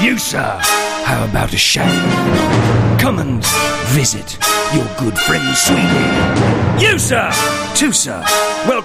You, sir, how about a shave? Come and visit your good friend Sweetie. You, sir, too, sir. Welcome.